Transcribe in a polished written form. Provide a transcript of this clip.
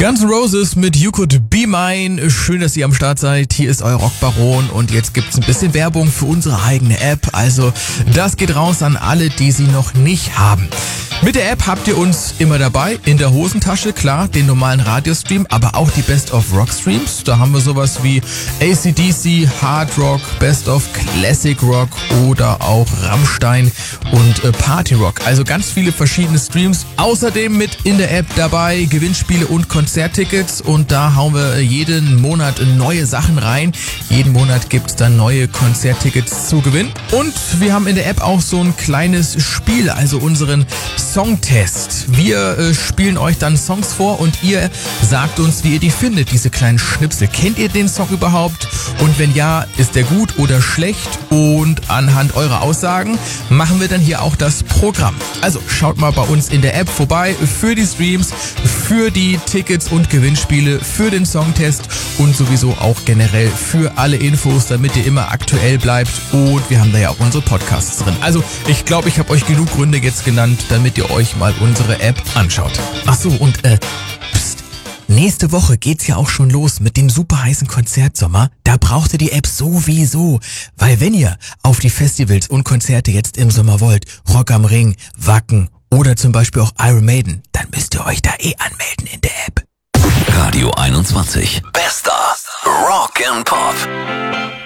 Guns N' Roses mit You Could Be Mine. Schön, dass ihr am Start seid. Hier ist euer Rockbaron und jetzt gibt's ein bisschen Werbung für unsere eigene App. Also das geht raus an alle, die sie noch nicht haben. Mit der App habt ihr uns immer dabei, in der Hosentasche, klar, den normalen Radiostream, aber auch die Best of Rock Streams. Da haben wir sowas wie AC/DC, Hard Rock, Best of Classic Rock oder auch Rammstein und Party Rock. Also ganz viele verschiedene Streams. Außerdem mit in der App dabei Gewinnspiele und Konzerttickets und da hauen wir jeden Monat neue Sachen rein. Jeden Monat gibt's dann neue Konzerttickets zu gewinnen. Und wir haben in der App auch so ein kleines Spiel, also unseren Songtest. Wir spielen euch dann Songs vor und ihr sagt uns, wie ihr die findet, diese kleinen Schnipsel. Kennt ihr den Song überhaupt? Und wenn ja, ist der gut oder schlecht? Und anhand eurer Aussagen machen wir dann hier auch das Programm. Also schaut mal bei uns in der App vorbei für die Streams, für die Tickets und Gewinnspiele, für den Songtest und sowieso auch generell für alle Infos, damit ihr immer aktuell bleibt. Und wir haben da ja auch unsere Podcasts drin. Also ich glaube, ich habe euch genug Gründe jetzt genannt, damit ihr euch mal unsere App anschaut. Ach so, und pst, nächste Woche geht's ja auch schon los mit dem super heißen Konzertsommer. Da braucht ihr die App sowieso, weil wenn ihr auf die Festivals und Konzerte jetzt im Sommer wollt, Rock am Ring, Wacken oder zum Beispiel auch Iron Maiden, dann müsst ihr euch da anmelden in der App. Radio 21. Bester Rock and Pop.